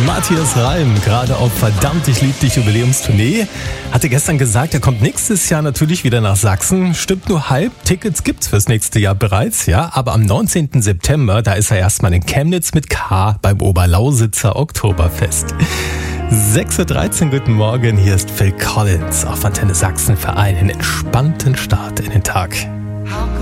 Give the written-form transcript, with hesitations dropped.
Matthias Reim, gerade auf Verdammt, ich lieb dich Jubiläumstournee. Hatte gestern gesagt, er kommt nächstes Jahr natürlich wieder nach Sachsen. Stimmt nur halb, Tickets gibt's fürs nächste Jahr bereits, ja. Aber am 19. September, da ist er erstmal in Chemnitz mit K beim Oberlausitzer Oktoberfest. 6.13 Uhr, guten Morgen, hier ist Phil Collins auf Antenne Sachsen für einen entspannten Start in den Tag.